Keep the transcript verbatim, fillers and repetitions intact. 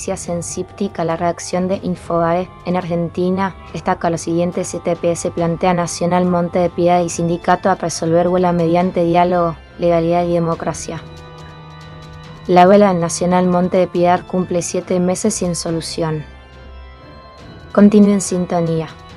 gracias en Cíptic a la redacción de Infobae en Argentina, destaca los siguientes: C T P S plantea Nacional Monte de Piedad y Sindicato a resolver huelga mediante diálogo, legalidad y democracia. La huelga del Nacional Monte de Piedad cumple siete meses sin solución. Continúe en sintonía.